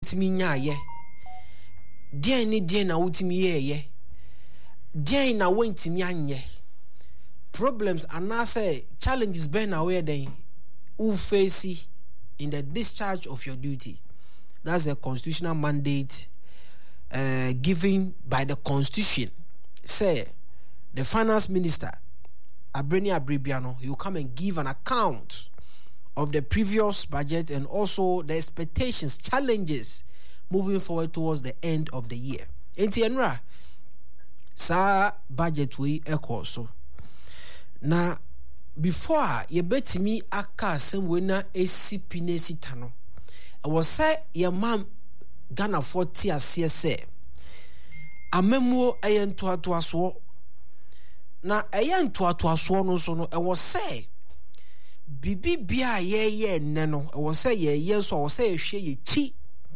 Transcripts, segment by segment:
wutimi nya deɛ na wutimi ye deɛ na wentimi anye problems anase challenges ben away then who face in the discharge of your duty. That's a constitutional mandate given by the constitution. Say the finance minister Abreni Abrebiano, he will come and give an account of the previous budget and also the expectations, challenges moving forward towards the end of the year. Enti enra sa budget we ekoso. Na before ye betimi aka asem we na esipi na esitano. I was say ye mam Ghana 40 ase se amemwo eyentu atoaso. Na eyentu atoaso no so no e was say bibi bia ye nne no e was say ye so was say ehwe ye chi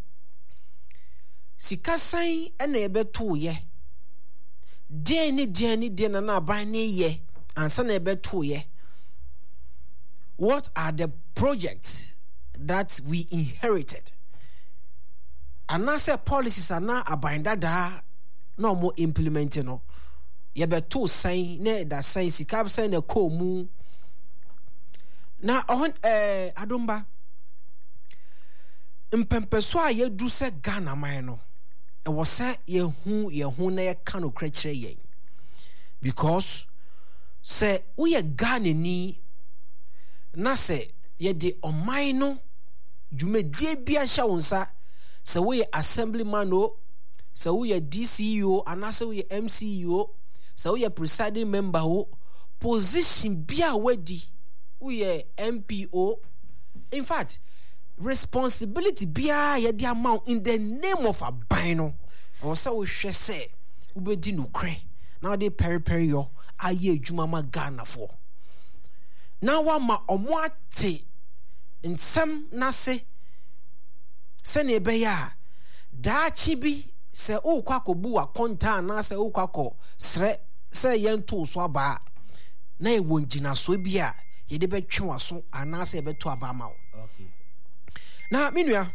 sikasan ena ebeto ye de na aban ne ye ansa na ebeto ye. What are the projects that we inherited? And I say policies are now aban dada no more implementing no. Ye beto sign ne da sign sikab sign na ko mu. Na adomba mpempeso a ye du se Ghana man no. E was say ye hu na ye kan okrekere yen. Because say we Ghana ni na say ye de oman no dwumadie bia hya wonsa say we assemblyman o say we DCO anase we MCO say we presiding member o position bia wedi we MPO. In fact, responsibility bia ye di amount in the name of aban no or say we hwe say ubedi no kre now they peri yo aye adwuma ma Ghana for now wa ma omoate nsem na se ne be ya da chi bi se o kwa kobu akonta na se o kwa ko sre se yento so aba na e wonjina so bia ye de betwe waso ana se beto aba ma. Okay. Now minua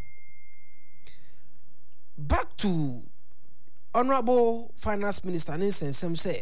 back to Honorable Finance Minister Ninsensem say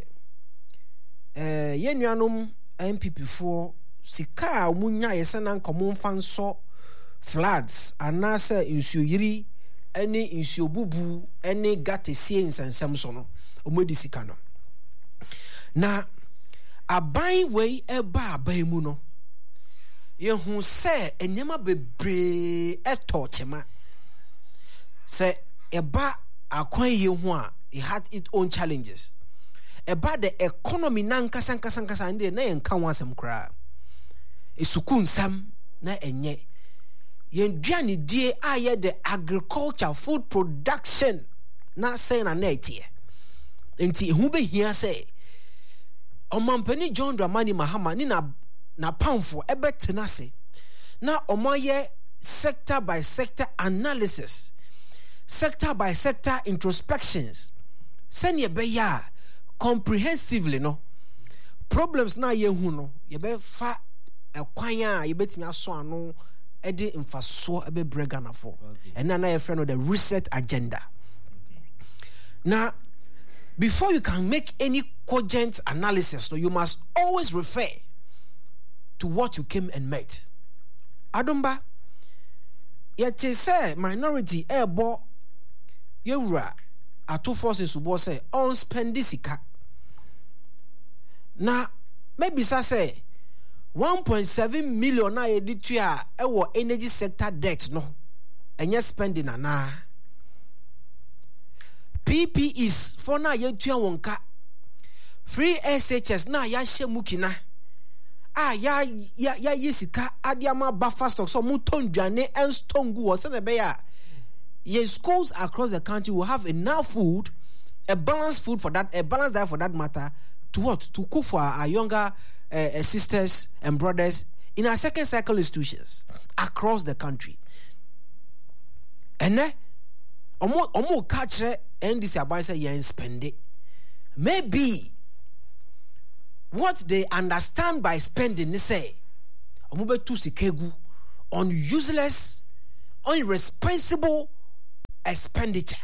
yenuanom MPP for sika munya yesana nkomo mfanso floods anasa insuoyiri ene insuobubu ene gatesie nsensem so no omodi sika no na aban wei eba aban mu no yehu se enyema bebre etochema se eba akwan yehu a it had its own challenges about the economy nankasa ndi na yenka wansem kra esukun sam na enye yenduane die aye the agriculture food production na say na netie enti hu be hia say omampani John Dramani Mahama ni na pamfo ebetena se na omoye sector by sector analysis, sector by sector introspections senya be ya comprehensively no problems na ye hu no ye be fa ekwan a ye betimi aso ano e de mfaso e be brega na for and na ye friend of the reset agenda. Now before you can make any cogent analysis, no, you must always refer to what you came and met. Adomba yet say minority ebo yewura ato forces subo say on spend sika. Na maybe say 1.7 million na editu a ewo energy sector debt no enye spending ana PPEs for na yetua wonka free SHS na ya hye mukina ya yesika adiama buffer stock so mutondwane and stongu wo se na be ya ye schools across the country will have enough food, a balanced food for that, a balanced diet for that matter, to what? To cook for our younger sisters and brothers in our second cycle institutions across the country. And then omo catch and this about say yen spend it. Maybe what they understand by spending is say omo be tu sikegu on useless, irresponsible expenditure.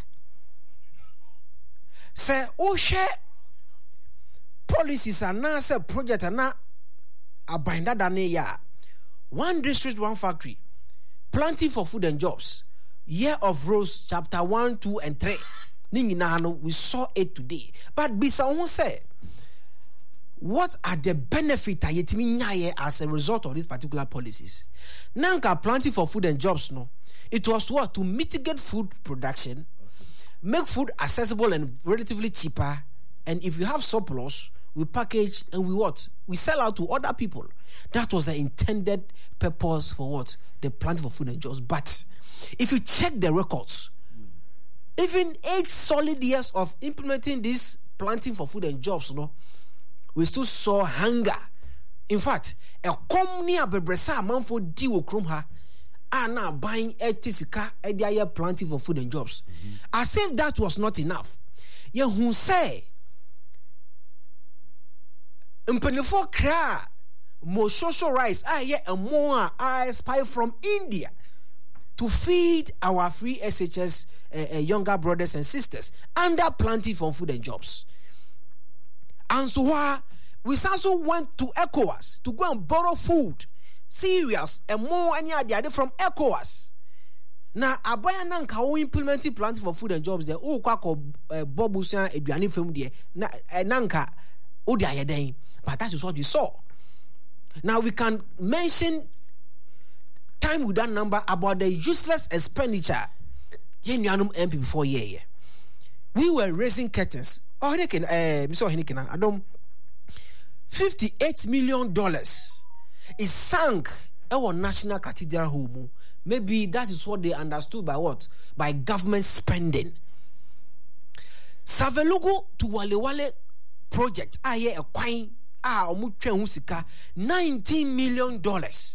Say, oh, share policies are now, say, project are now a binder than a year. One district, one factory. Planting for food and jobs. Year of Rose, chapter 1, 2, and 3. We saw it today. But Bisa won't say, what are the benefits as a result of these particular policies? Nanka planting for food and jobs, no. It was what? To mitigate food production, make food accessible and relatively cheaper, and if you have surplus, we package and we what? We sell out to other people. That was the intended purpose for what? The planting for food and jobs. But if you check the records, even 8 solid years of implementing this planting for food and jobs, no, we still saw hunger. In fact, a company a bebresa man for diwo krom ha are now buying etisika edia planting for food and jobs. As if that was not enough. Ye who say mpenefo kra mo social rice a more I spy from India to feed our free SHS younger brothers and sisters under planting for food and jobs. And so we also went to ECOWAS to go and borrow food, cereals, and more any other from ECOWAS. Now, abaya nanka o implementing planting for food and jobs there. O kwako bobusia eduane fam there. Nanka o dia yeden. But that is what we saw. Now we can mention time with that number about the useless expenditure. MP before year. We were raising curtains. Oh, Mr. Henikina, Adam, $58 million is sunk our national cathedral home. Maybe that is what they understood by what? By government spending. Savelugu to Walewale project. Aye a coin. $19 million.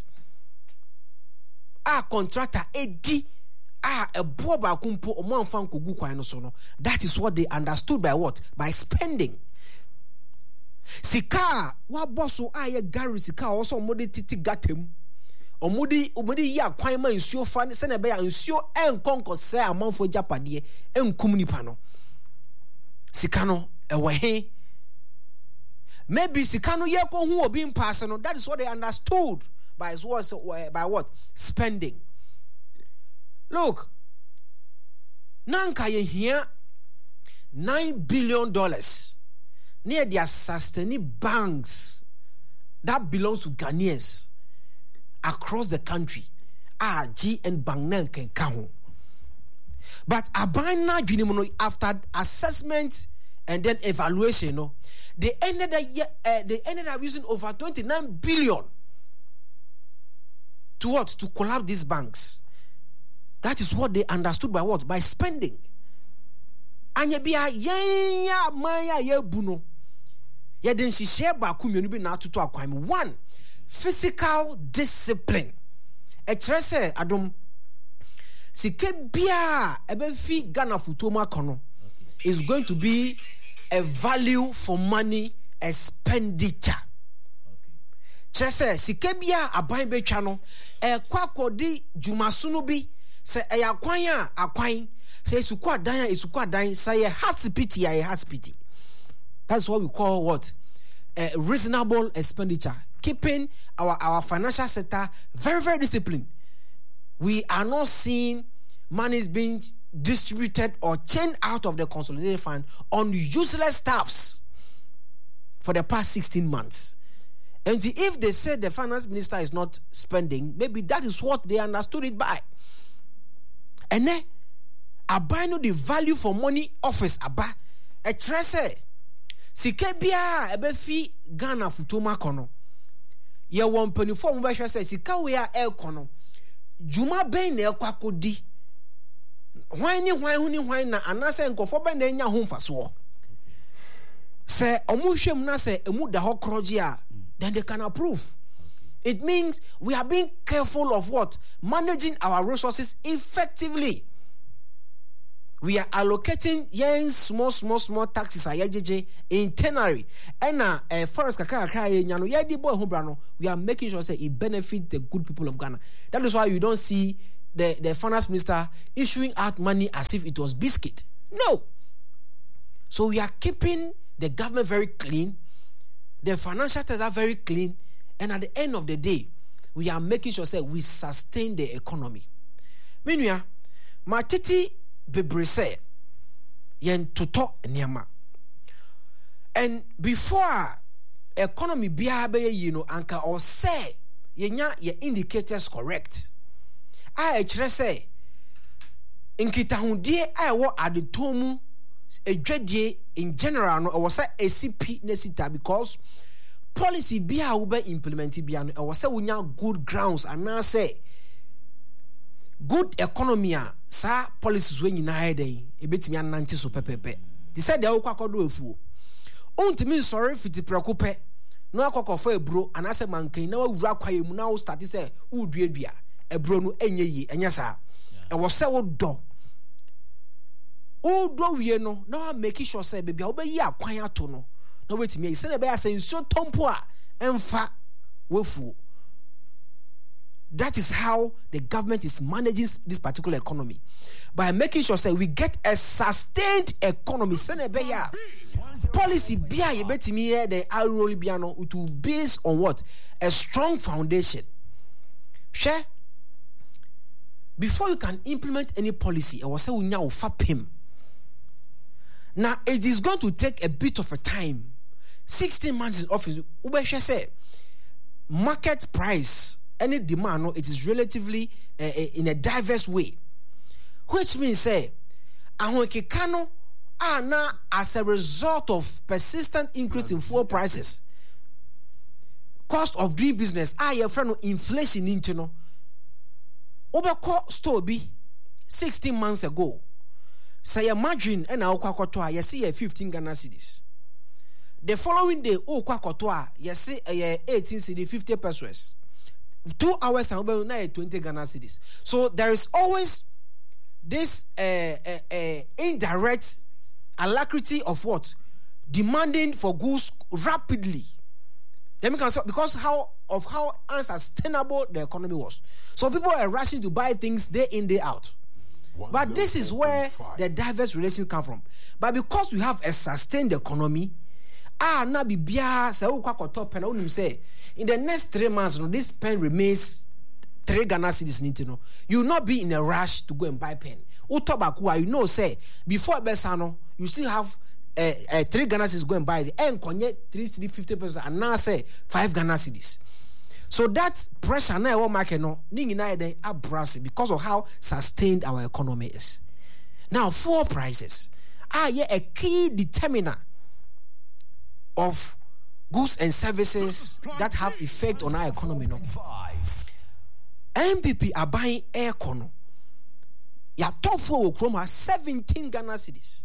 Contractor Eddie. A boba kumpo o manfan kogu kwan no so no. That is what they understood by what? By spending. Sika wa bosso aye Gary sika also omode titi gatem. Omode ya kwan ma nsuo fa ne se na be ya nsuo enkonko se amanfo japade enkum nipa no. Sika no ewe he. Maybe sika no ye ko hu obi mpaase no. That is what they understood by what? Spending. Look, nanka ye here $9 billion near their sustaining banks that belongs to Ghanaians across the country. GN Bank nanka kaho. But abana junimono after assessment and then evaluation, no, they ended up using over 29 billion to what? To collapse these banks. That is what they understood by what? By spending. Anya bia yenya maya ye buno. Ye den share ba kumenu bi na atoto akwam. 1, physical discipline. Etrese adom sike bia ebe fi Ghana futoma kono is going to be a value for money expenditure. Trese sike bia aban betwa no kwakodi jumasunu bi se akwan say esukwa dan say hospitality. That's what we call what? Reasonable expenditure, keeping our financial sector very, very disciplined. We are not seeing money being distributed or changed out of the consolidated fund on useless staffs for the past 16 months. And if they say the finance minister is not spending, maybe that is what they understood it by. And then, abino the value for money office aba a trese sikebia ebefi Ghana futoma kono ye won panifo mo behwe se sika we a kono juma ben na ekwakodi hwan ni hwan na anase nkofo ben na nya ho mfaso se omuhwem na se emu da hokroje a then they can approve. It means we are being careful of what? Managing our resources effectively. We are allocating small taxes internally. And forest we are making sure say it benefits the good people of Ghana. That is why you don't see the finance minister issuing out money as if it was biscuit. No. So we are keeping the government very clean. The financial sector are very clean. And at the end of the day, we are making sure that we sustain the economy. Meanwhile, matiti bebrese yen toto nyama. And before economy biya be anka or say yenya ye indicators correct. I actually say nkitahudie I wo adetomu edwadie in general no was say ACP nesita because policy biya ube implement biya no was say wunya good grounds and now say good economy sa policies we nyina den ebetimi anante so pepepe. They said they akwakodo efuo. Ontimi sorry fiti prekope no akokofo ebro anase mankan na wawura kwaye mu na wo start say uduadua ebro no enyeyi enya sa e wo se wo do wie no na make sure say bebia wo be yi akwan ato no na wetimi se na be ase nso tompo a emfa wefuo. That is how the government is managing this particular economy, by making sure that we get a sustained economy. Policy bia ye betimi here the role biano it will based on what? A strong foundation. Share before you can implement any policy, I will say we now fapim. Now it is going to take a bit of a time. 16 months in office. Ube say market price. Any demand, no, it is relatively in a diverse way, which means say, ahonkekano na as a result of persistent increase in fuel prices, cost of doing business, your friend inflation into no. Obako store be 16 months ago. Say margin and aukwakotoa, you see 15 Ghana cedis. The following day, ukwakotoa, you see 18 cedi 50 pesos. 2 hours and 20 Ghana cedis. So there is always this indirect alacrity of what? Demanding for goods rapidly. Because how unsustainable the economy was. So people are rushing to buy things day in, day out. But this is where the diverse relations come from. But because we have a sustained economy, na bibia se ukwakoto pen onim say in the next 3 months this pen remains 3 Ghana cedis nintino, you will not be in a rush to go and buy pen. Utobakuwa, you know say before besano you still have 3 Ghana cedis go and buy it and konye 3 cedi 50% and now say 5 Ghana cedis. So that pressure na e market no ningi na den abrasi because of how sustained our economy is. Now fuel prices are a key determiner of goods and services that have effect on our economy. No? MPP are buying aircon. Ya tofu Okroma 17 Ghana cedis.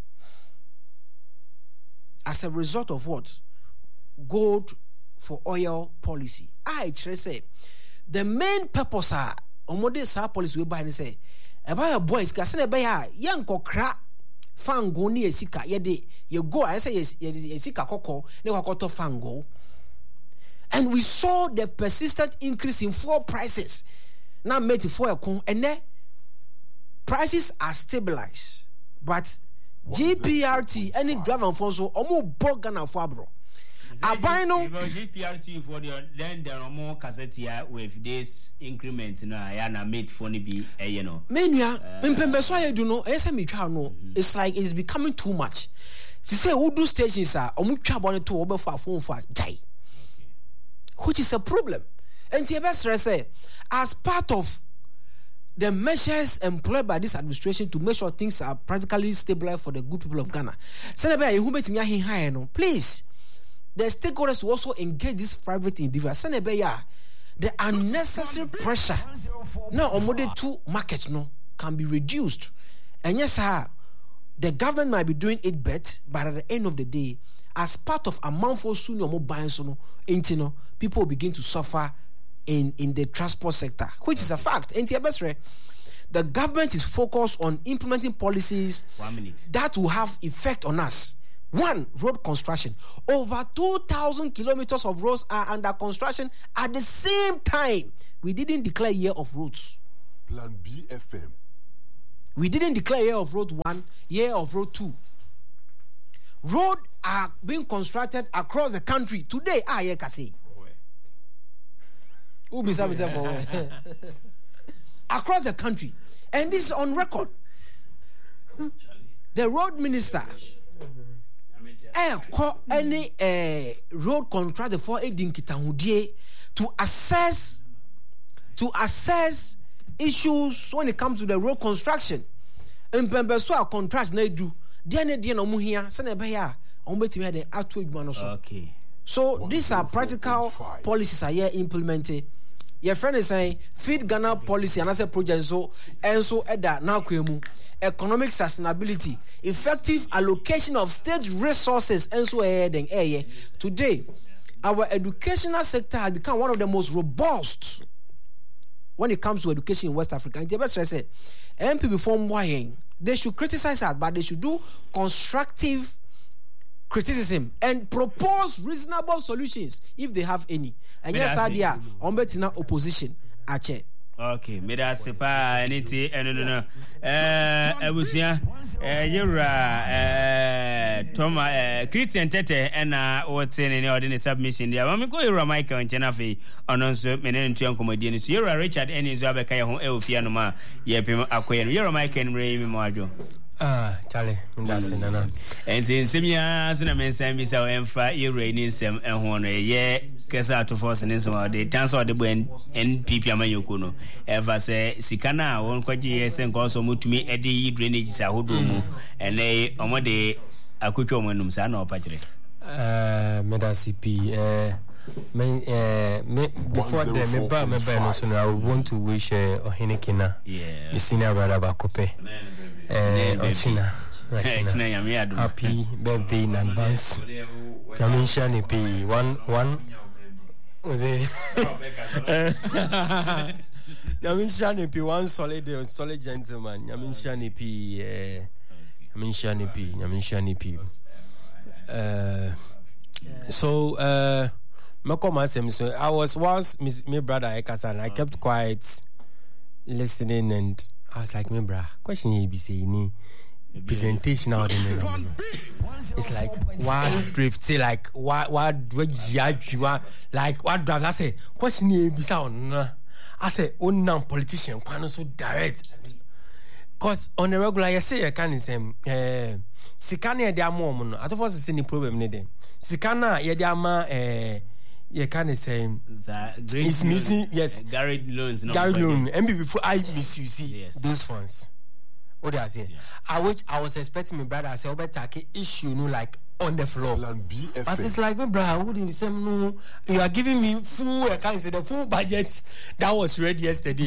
As a result of what? Gold for oil policy. I say the main purpose are omode sa policy we buy and say about boys ka se be ya yankokra fango ni esika yede ye go I say esika kokko ne kwakoto fango. And we saw the persistent increase in fuel prices. Now made for a con and prices are stabilized. But GPRT any driver for so omo bogana for abro. Abino GPRT for the then there are more cassettes with this increment na ya na made for ni be Mania mpembe so ya do no esemi twa no it's like it's becoming too much. She say who do stations are omu twa bone to obe for phone for jai. Which is a problem. And the best say as part of the measures employed by this administration to make sure things are practically stable for the good people of Ghana. Please, the stakeholders will also engage this private individual. The unnecessary pressure now on model 2 markets can be reduced. And yes, the government might be doing it better, but at the end of the day, as part of a month or soon, people will begin to suffer in the transport sector, which is a fact. The government is focused on implementing policies that will have effect on us. One, road construction. Over 2,000 kilometers of roads are under construction at the same time. We didn't declare year of roads. Plan B FM. We didn't declare year of road 1, year of road 2. Roads are being constructed across the country today. Yeah, kasi. Across the country, and this is on record. The road minister call any road contractor for aiding Kitahudie to assess issues when it comes to the road construction. And Pembeso contract na do dia no mu hia se na be ya on betimi de ato adwuma no so. Okay. So these are practical policies are here implemented. Your friend is saying Feed Ghana policy and as a project so and so eda na kwemu economic sustainability, effective allocation of state resources and so today our educational sector has become one of the most robust when it comes to education in West Africa. And the best I said, MP before Mwayen, they should criticize that, but they should do constructive criticism and propose reasonable solutions if they have any. And yes, idea on betina opposition. Ache. Okay, me da sepa anything no. Abusia yura Toma Christian Tete and what's in any ordinary submission there. Mami ko yura Michael Nchenafe ono so me ne ntua nkomodie no so yura Richard eni so abeka ye ho eofia no ma ye pem akoye no yura Michael mre mi mo adwo. Charlie, that's nana. And in Simia, so na mensan bi sa emfa yura ni nsem ehho no ye kesa to force ni so de tanso de bo NPP amanyoko no ever say sikana won kwaji esen ko so mutumi edi drainage sa hodo mu ene omode akutwa omanum sa na opachire medasipi me before the member no so I want to wish Ohenekina the senior brother Bakope Ochina happy birthday in advance. Yamisha Nipi one was it Yamisha Nipi one solid gentleman. Yamisha Nipi so so I was once my brother Ekasan. I kept quiet listening and I was like, my brother, question you be saying presentation out in it's like what drift say like what like what drive I say question you be sound I say non politician can so direct cause on a regular you say you can say sikana dia mom no atofo say any problem ne dem sikana ye dia ma you can say it's missing yes Garrett loans and before I miss you see those funds. What do I say? I was expecting my brother I say take issue no like on the floor. But it's like my brother who didn't say no. You are giving me full I can't say the full budget that was ready yesterday.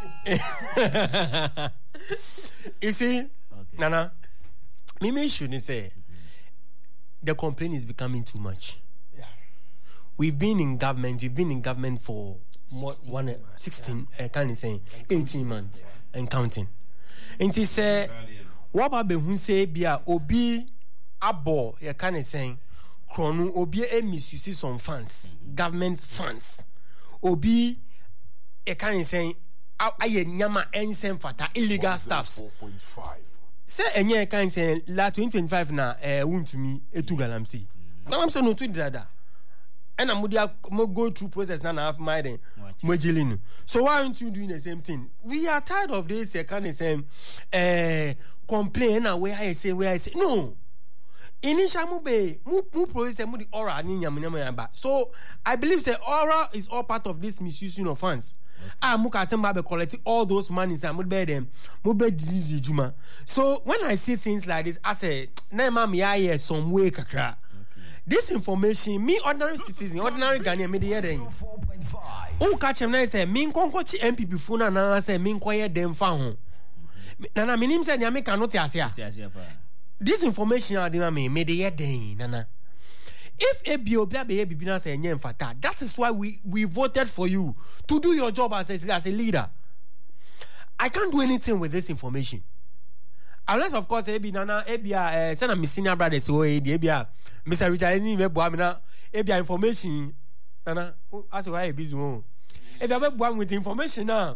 You see, Nana, me shouldn't say the complaint is becoming too much. Yeah. We've been in government for 16 can't say 18 months and counting. And he say, what about who say bia obi abo you can say chrono obi misuse some funds, government funds. Obi you can say aye nyama ensen fata illegal stuffs. 4.5. Say enye can say la 2025 na wuntumi etu galamsi. Galamsi no tu dada. And I'm go through process now. I have my then. So why aren't you doing the same thing? We are tired of this kind of same complain where I say no. Initial mu process the aura ni. So I believe say aura is all part of this misusing of funds. Muka semba be collecting all those monies and mud be them juma. So when I see things like this, I say na mama ya some way kakra. This information, me ordinary citizen, ordinary Ghanaian, me the hearing. Who catch him now say, me konkochi MPP funa na say me nkoye dem fa ho. Nana minim say nyame cannot asia. This information I dey me the hearing nana. If Obi be na say nyem fata, that is why we voted for you to do your job as a leader. I can't do anything with this information. Unless of course Nana send a senior brother so Mr. Richard any me boa me na information Nana as why busy one. If you boa with information now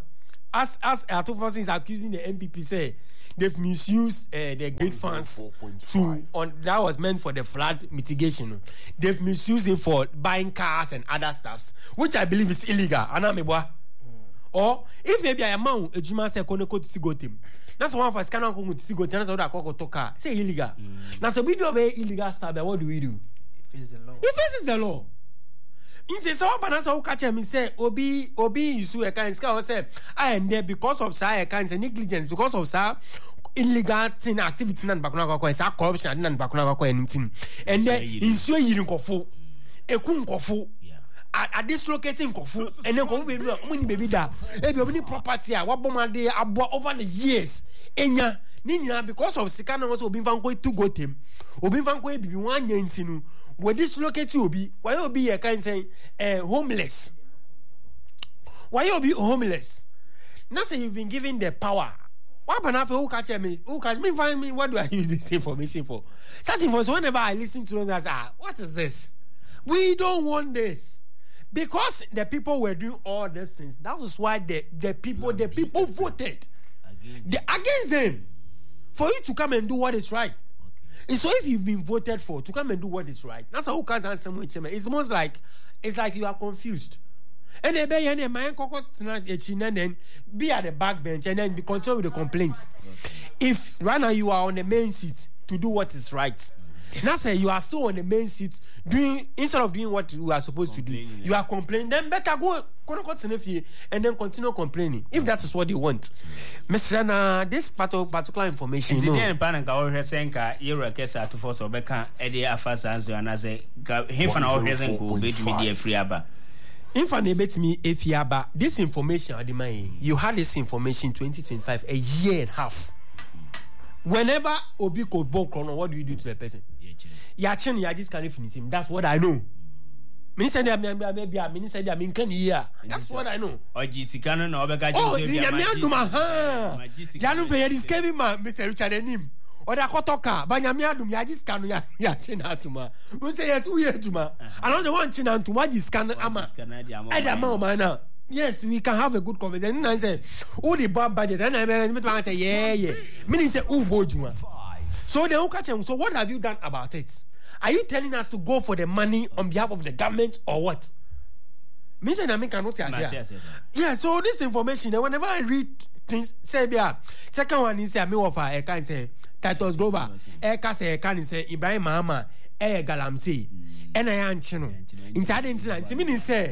as Atufo is accusing the NPP, say they've misused the great funds that was meant for the flood mitigation. They've misused it for buying cars and other stuffs, which I believe is illegal. Or if maybe I amount a Juma say koneko to go team. That's one for scanner to go to the car. Say illegal. Now so we do illegal stuff, but what do we do? It faces the law. Inti so banasa who catch me say obi isu e kan ska say I am there because of sa e kan say negligence, because of sa illegal thing activity nan bakuna kwa sa corruption nan bakuna kwa anything. And then isu yiri nkofo eku nkofo a dislocating nkofo and then ko baby da e be obi property a wabomade abo over the years enya ni nyina because of sika na so obi fan ko to go tem obi fan ko bibi wan nyanti no we dislocate obi why obi ye kan say homeless, why obi homeless now say you've been given the power. What happened after who catch me find me? What do I use this information for? Such information, whenever I listen to those, I say, what is this? We don't want this. Because the people were doing all these things. That was why the people voted against them. For you to come and do what is right. And so if you've been voted for to come and do what is right, that's how who can't answer much. It's almost like you are confused. And then be at the back bench and then be controlled with the complaints. If right now you are on the main seat to do what is right, now say you are still on the main seat instead of doing what you are supposed to do, you are complaining. Then better go and then continue complaining if that is what you want. Mr. Rana, this particular information. This information, you had this information 2025, a year and a half. Whenever Obi could book on, what do you do to the person? You just can't finish him. That's what I know. That's what I know. Oh, Mr. Richard Enim. Or the Kotoka, Banyamiadum, Yadiscan, Yachinatuma. We say yes, we are Tuma. Another one Chinan to what is Scan Ama. Mana. Yes, we can have a good conversation. And I say, oh, the bad budget. And I say, yeah. Meaning say, oh, Bojuma. So they will catch him. So what have you done about it? Are you telling us to go for the money on behalf of the government or what? Me say, I cannot say. Yeah, so this information, whenever I read things, say, second one is, I may offer, I can say, Titus Global, Eka say, I can say, Ibrahim Mahama, Galamsey, and I am chino. In Tadin, meaning say,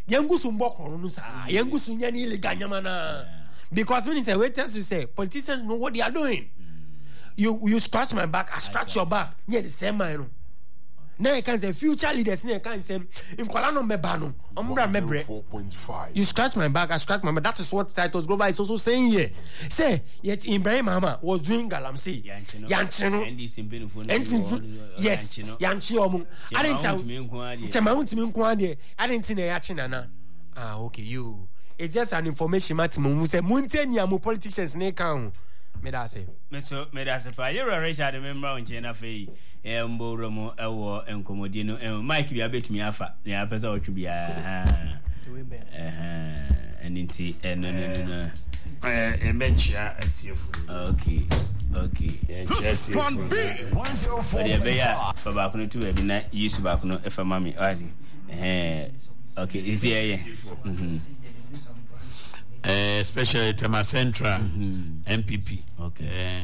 because when he say waiters, you say politicians know what they are doing. You scratch my back, I scratch your back. Yeah, the same man. Now I can say future leaders. Now I can say in Kolano Mebano, you scratch my back, I scratch my back. That is what Titus Global is also saying here. Say yet Ibrahim Mahama was doing Galamsey, Yanchino, yes, Yanchiomu. I didn't say I didn't see Yachinana. Ah, okay, you. It's just an information maximum. We say Muntenia mu politicians ne count. Me da say. Me da say pa. You Richard member on China Fay. Mboromo ewo enkomodi no Mike bi abetumi afa. Na apesa o twi bia. Nti no. Embenchia atiefu. Okay. This is Plan B. 104.5. For back no to e bi na use back no e fa mami. Okay, is here. Especially Tema Central MPP. Okay.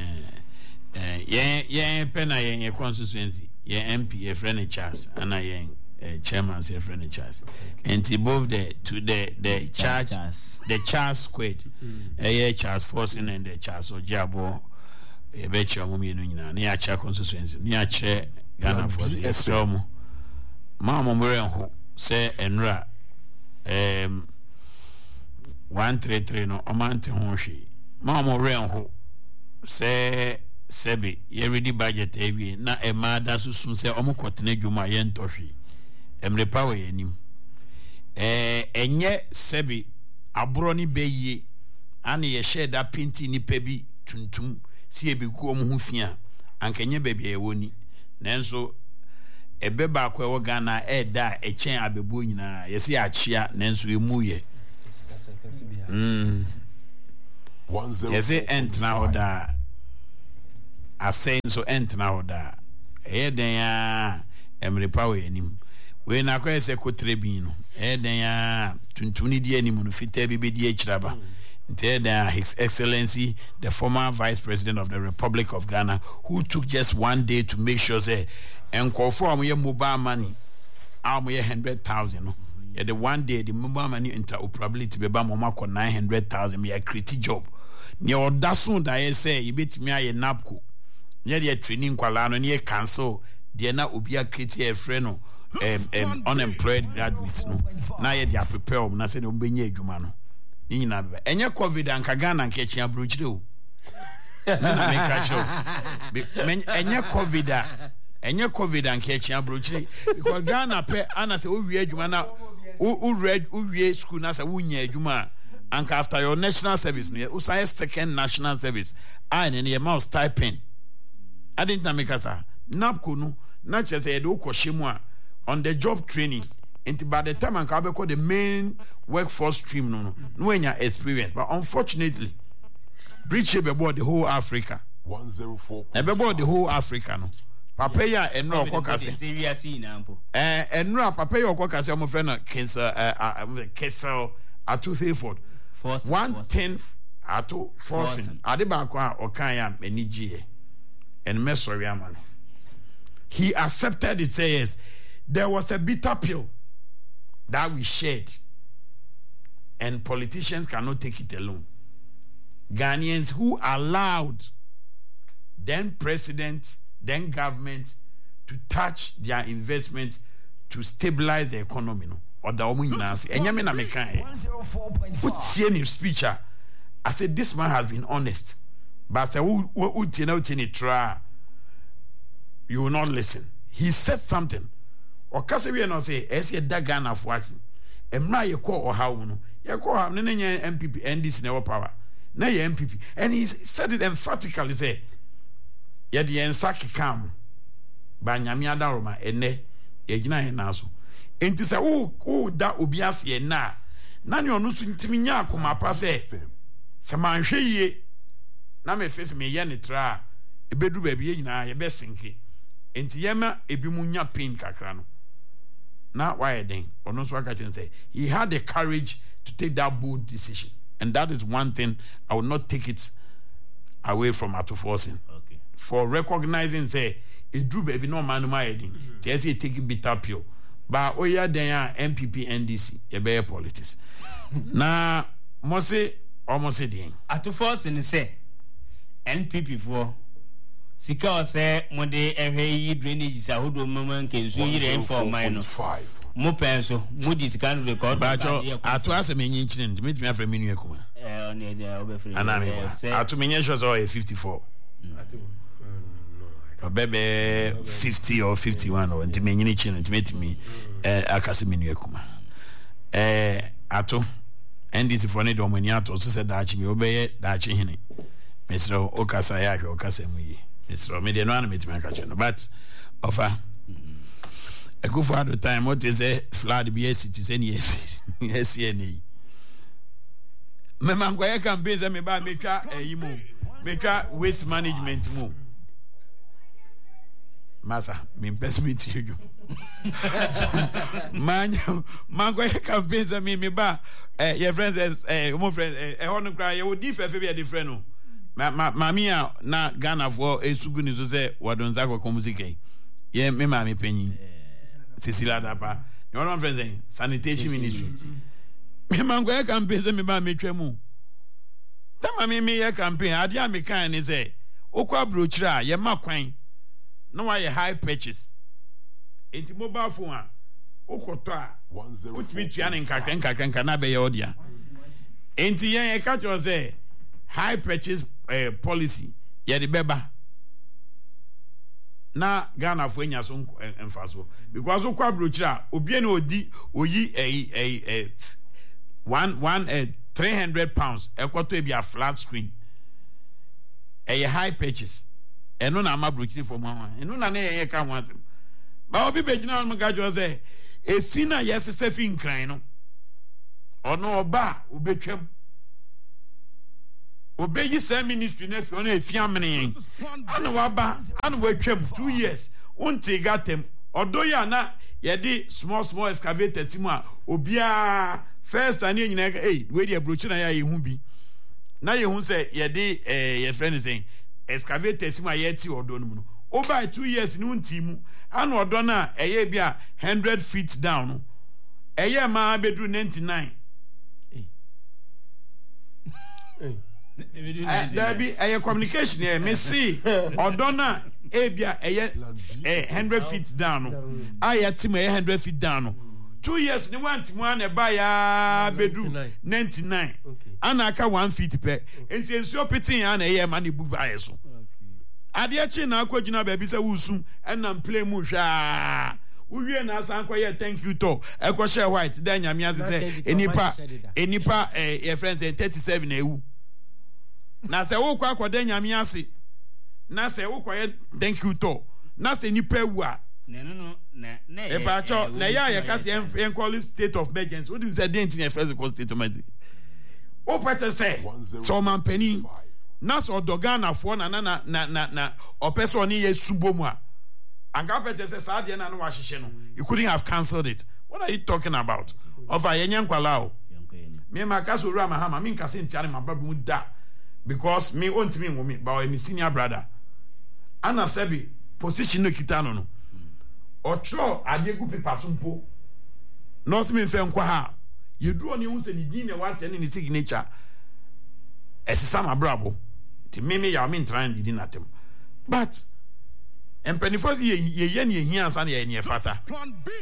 Pena yen constituency. MP a friend Charles and I chairman a friend Charles. And both the Charles squared. Charles Forson and the Charles Ojabo. A betcha woman near Cha constituency. Near Chair Ghana for the Estromo. Mamma Moran say Enra 133 no Omante Honshi. Mamma Moran say Sebi, ye ready budget evi na ema da susun se omo kotene dwuma ye ntohwe emre power yenim enye Sebi abro ni beye ana ye share da pinti ni pebi tuntum si e be ku omo hu fia ankenye bebe e woni nenso ebe ba kwa wo Ghana da echen abebo nyina ye se achia nenso emu ye Yes, ent now da. I say so ent now da. Den ya emre power enim. We na kwa se kotrebi no. Den ya tuntuni di anim no fita bi di akiraba. His Excellency, the former Vice President of the Republic of Ghana, who took just one day to make sure say and call for mobile money, 100,000. Yeah, the one day the mobile money interoperability be ba mama ko 900,000. Me a creative job. Near odasun da ye say you bet me a napco. Near the training kwala no near cancel. The na obi a creative friend no unemployed graduates no. Na ye dia prepare na say no benye adwuma no. Enye COVID anka Ghana nke chia brochire o na me ka cho enye COVID anka chia brochire because Ghana pe ana se o wie adwuma na o wie school na se wo nya adwuma anka after your national service no o say second national service and in your mouse typing I didn't na me ka sa napko no na che say do kwhye a on the job training. And by the time I call the main workforce stream, no experience. But unfortunately, British about the whole Africa. 104. About the whole Africa, no. Papaya and no caucus. And no papaya caucus. I'm a friend of Kessel at 234. 110 at 2 forcing. Adibakwa or Kaya Meniji and Mesoriaman. He accepted it. Says there was a bitter pill that we shared, and politicians cannot take it alone. Ghanaians who allowed then president, then government to touch their investment to stabilize the economy, no, or the omunasi. And yamina mekan. Put any speech. I said this man has been honest, but I said you will not listen. He said something. Or Casaria no say, as ye dagan of waxing. And now you call or how no. You call him MPP and this never power. Now you MPP. And he said it emphatically say, Yet the ensaki come by Nyamia Daroma and ne, Egina and Naso. And to say, oh, that ubias ye na. None you are not intiminia come up as a Saman ye. Na me face me yen tra. A bedroom baby na ye best sinky. And Tiema ebimunya pin kakrano. Now why then? Or no so say he had the courage to take that bold decision. And that is one thing I will not take it away from Ato Forcing. Okay. For recognizing say it drew baby no man my heading. Yes, he take it bitter pure. But oh yeah, then MPP NDC, a bear politics. Now Mose almost said Ato Forcing say NPP for Sika say Monday every drainage is a hood moment can so you for mine. Mo penso, mo discount record. But Ato as a many incident, meet me for menu kuma. Ato many shows or 54. Bebe 50 or 51 or into many incident meet me akase menu kuma. Ato NDC for ne domaniato so said that me obey that hine. Mr. Okasaya Okasemu. It's from me, no animate my catcher, but offer a good for the time. What is a flood be a citizen? Yes, yes, any. Mamma can be me by me, waste management move. Massa, mean best meet you. Man, Mango can be me by your friends as a more friend, a honor cry, you would differ if you are different. Mamia na Ghana for a suguni to say what don't Zako Komuzike. Ye, me mammy penny. Cecilia Dapa. Your own friend, sanitation ministry. Me mango can pay me by me tremu. Tama me a campaign, Adia me kind is a Okwa brochra, ye maquine. No, I high purchase. Ain't mobile phone. Okota. Which means Yanin Kakan cannot be audio. Ain't ye a catch or say high purchase policy. Ye the beba. Na Ghana for nya so emfaso because okwa brochra obi na odi oyi a 300 pounds ekwoto e bia flat screen a high purchase eno na ma brochra for mama eno na ye ka ho atem ba obi begina no ga jo say efi na yes se fi nkran no ono oba obetwam obey same ministry na fi ona efiamene ana waba ana watwam 2 years unti gatem odoya na yedi small excavator timu a obia first ani nyina we dey broach na ya yehu bi na yehu say yedi your friend is saying excavator timu a yeti odo no mu over 2 years ni unti mu ana odo na eye bia 100 feet down no eye ma bedru 99 there be a communication here. Me see Odona Abia 100 feet down. I team 100 feet down. 2 years ni want one buy bedroom 99. Anaka 1 feet per. And since you're pitting an a money book by so. Adiachi na kwajina baby say wusu and I'm play musha. We na sankwaya thank you to ekwo share white then nyame say enipa your friends 37 ewu. Na se wo kwa akoda nyame ase na se wo kwa thank you to na se nipa ewu a na e ba cho na ya ka se en call state of emergency what do you say didn't in first state of emergency o pete say so man pani na so dogana fo na o person ni yesumbo mu a anga pete say sa de na no wa hihye no you couldn't have cancelled it. What are you talking about? Of a yenyen kwala o me ma ka so ru amahama me nka se ntiare mababu mu da because me won't me wo me ba me senior brother ana sebi position no kitano no otro adegu paper sumpo no se me fe nkwa ha yedu oni hu se ni din na wase ni signature esisa ma brabo ti me ya me ntran di natem but empenifo ye ne ehia ansa na ye ne fata Plan B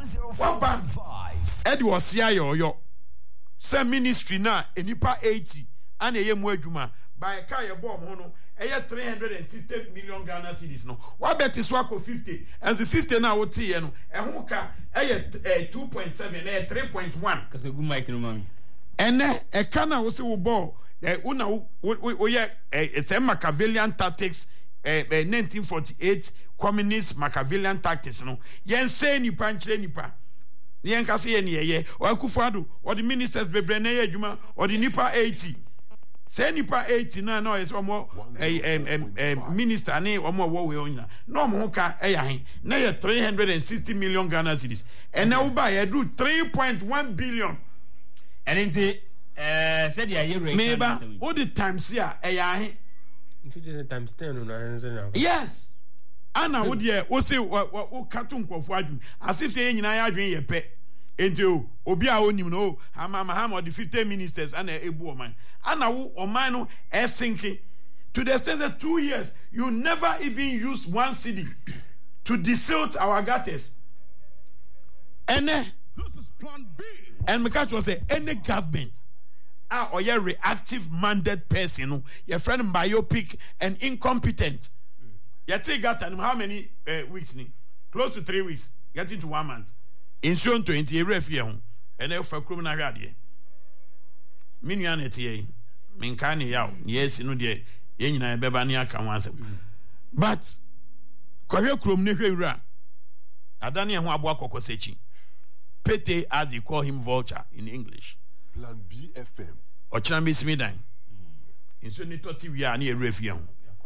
105 edi osia yo se ministry na enipa 80 ana ye mu adwuma by kai bomb ho no eye 360 million Ghana cedis no wa bet so akọ 50 and the 50 na wote ye no ho ka eye 2.7 eye 3.1 kase gu mic no mami ene e kana wo se wo ball una wo ye it's a Machiavellian tactics 1948 communist Machiavellian tactics no yen say nipa nkyere nipa yen ka se ye ne ye o Akufo-Addo or the ministers bebre na ye adwuma or the nipa 80 say nipa 89 no is omo minister ni omo wo we onyina no omo ka eya hen na ye 360 million Ghana cedis and now buy ye do 3.1 billion and inti said ya ye rate meba all the times here eya hen times 10 no yes ana wo de wo say wo kato nkofo adwun as if say nyina ya adwun ye pe enti obi a onim no Mahama the 50 ministers ana ebu oman ana wo oman no esinke to the extent that 2 years you never even use 1 cedi to desilt our gutters and This is Plan B and Mikacho was say any government or your reactive minded person no your friend myopic and incompetent you take that and how many weeks ni close to 3 weeks getting to 1 month insurance 20 ref ye ho ene fa krum na hwade minua na tie minka ne yaw yes no de ye nyina e beba ne aka ho asem but kwahwe krum ne hwewura adane ho abo akokosechi pete as they call him vulture in English. Plan B FM Ochina Mismidan insurance ni toti wi a na ref ye ho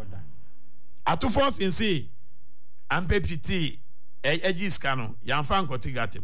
ato force in say ampepiti ejiska no yamfa nkoti gatem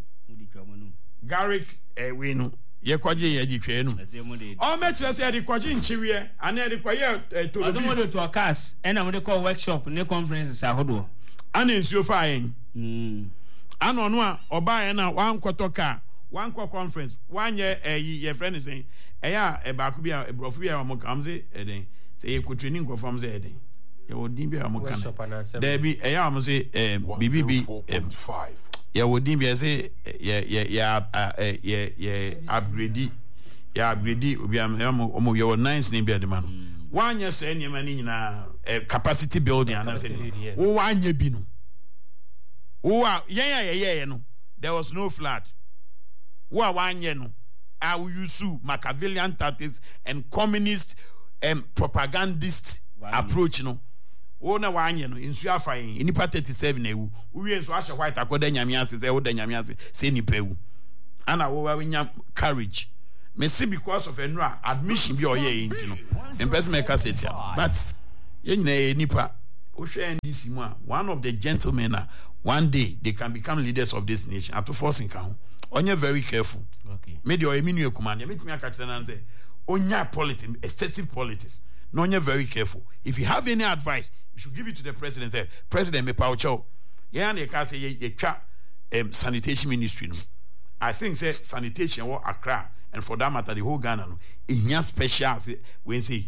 Garrick we no ye kwaje ye gitwe no o me kire say de kwaje nchiwe ana de kwaye to do mo to cast and am de call workshop ne conferences ahodo ana nsuo fa yen ana ono a oba yen na wan kwoto ka wan kwa conference wan ye friend is saying eya e ba ku bia e brofu bia mo kam say eden say ye kotrini nkofam say eden ye odin bia mo kan there be eya mo say BBB 104.5 ya wodin bia say upgrade obi am omo ye 9 name bia de man wanya say nyema ni nyina capacity building and say wo wanya bi no wo ye no there was no flood wo wanya no I will use Machiavellian tactics and communist propagandist approach no wo na wanye no insu afayin inipa 37 ewu uwie nso ahye white akoda nyame ase say wo da nyame ase say nipa ewu ana wo wa nya courage me see because of enra admission bi oye enti no person make us it but ye nyina nipa o hwe NDC mu one of the gentlemen one day they can become leaders of this nation at forcing kan onye very careful okay me dey o eminu ekumande me timi aka kire na say onya politics excessive politics no onye very careful if you have any advice you should give it to the president. Say president me pa ocho yeah na ka say ye twa sanitation ministry no I think say sanitation or Accra and for that matter the whole Ghana no it special when say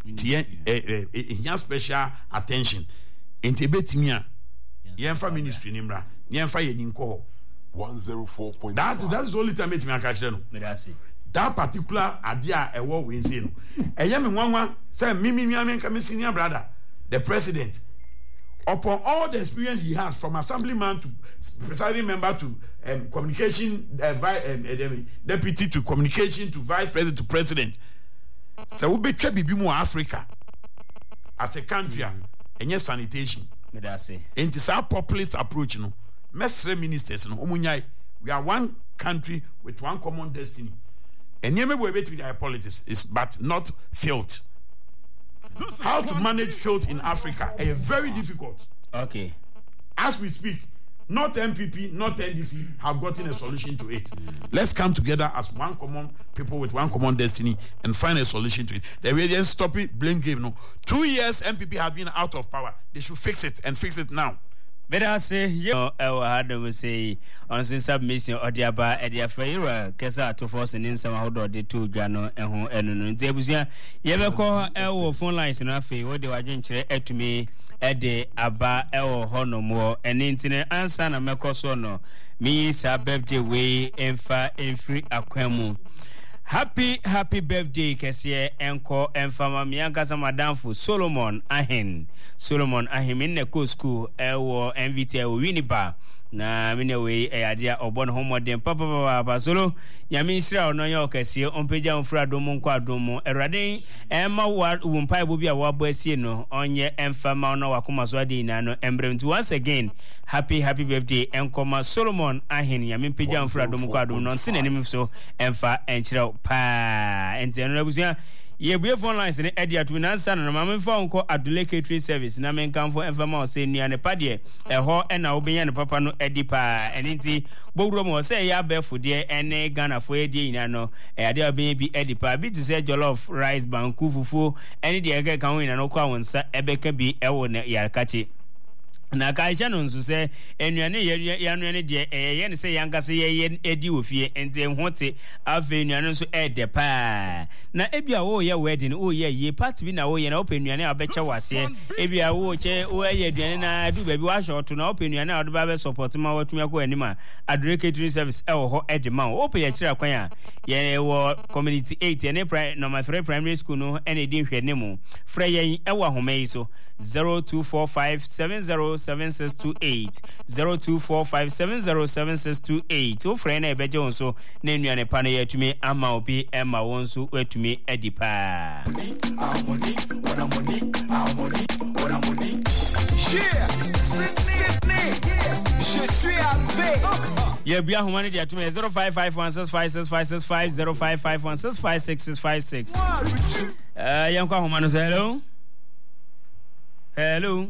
it special attention into betimia yemfa ministry nimra yemfa yeninko 104.5 that's the only time me aka kire no that particular idea e wo we say no eye me nwanwa say me nka me senior brother the president upon all the experience he has from assemblyman to presiding member to communication deputy to communication to vice president to president so we betwa bibi mu Africa as a country and yes sanitation into some populist approach no mesre ministers no omunyai we are one country with one common destiny and yeme we between our politics is but not filth. How to manage filth in Africa is very difficult. Okay. As we speak, not MPP, not NDC have gotten a solution to it. Let's come together as one common people with one common destiny and find a solution to it. The way they stop it, blame game. No, 2 years MPP have been out of power. They should fix it and fix it now. But I say, had to say on submission or the aba at the affair, Kesa to force and in some how the two Gano and Zebusia. You ever call our phone lines in a fee, what they were gentle to me at the aba el hono more and internet answer and Mecosono. Me, sa birthday way and far and free aquamu. Happy birthday Kesie enko enfama mianka sa madam fu Solomon Ahin in the school ewo MVT ewo Winnipeg na mine we adia obon homodem papa solo yami sira ono yo Kesie onpeja onfra domo nkwa domo erade ema wa wumpa bobi a wabo asie no onye enfama ono wakoma so ade ina no embrem once again happy birthday enkoma Solomon Ahin yami peja onfra domo nkwa domo no ntine nim so emfa enchira pa enti no abusia ye bue phone lines ne edia to nansa no ma memfa onko Adule Catering Service na menkamfo emfama o se nua ne pade eho e na obenya ne papa no edi pa enti bowuro mo se ya befo de ene Ghana fo edi ina no ade obenya bi edi pa bi to say jollof rice banku fufu ene de ege kan ina no kwa wonsa ebeka bi ewo ne yakachi na kaisha no nso se enuane yanuane de ye ne se yankase ye edi ofie ente hote ave enuane nso ede pa na ebia wo ye wedding wo ye party bi na wo ye na open enuane abeche wase ebia wo che wo ye aduane na adu ba bi wa short na open enuane a do ba be support ma watumi akọ anima Adule Catering Service e wo ho ede ma wo open ya kira kwan a ye wo community 8 ne number 3 primary school no ene di hwe ne mu frɛ yen e wo ahomai so 0245707628 0245707628 o frɛ na ebeje wonso na enuane pa na yatumi ama obi ema wonso watumi edipa yeah bia homane dia to me 0551656565 0551656656 yankwa homane so hello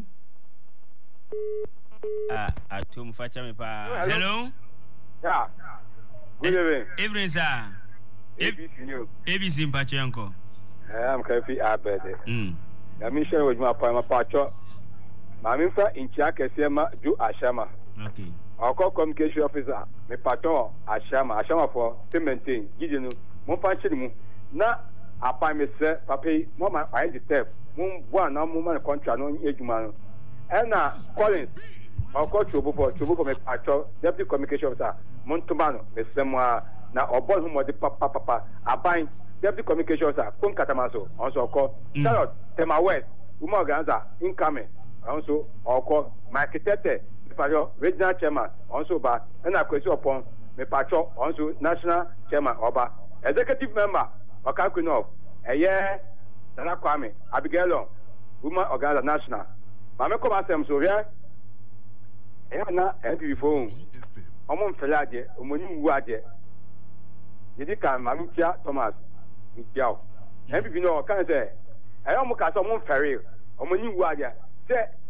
atum facha me pa hello yeah good evening evening sir ABC mpacha yanko I'm Kafi Abede na mi share with my pacho ma mi fa inchia kese ma ju ashama okay Oko communication officer me pato ashama for to maintain gidinu mo fa chiri mu na apa me se papi mo ma I the step mo bua na mo ma contract no ejuma no na Collins Oko chobo me pato deputy communication officer mo ntumano me se mo na obon hu mo de papa aban deputy communication officer kun katamaso also Oko Charlotte Tema West woman organizer incoming also Oko Mike Tete regional chairman also ba na kwesi upon me patcho also national chairman oba executive member Okakwin of eye Nana Kwame Abigail woman organizer national ba me come asem so here na NPP phone omo mfela ade omoni wu ade yɛdi kan ma metia Thomas metiao npp no ɔka sɛ ɛyɛ ɔmo ka sɛ ɔmo mfɛre ɔmo nyi wu adeɛ sɛ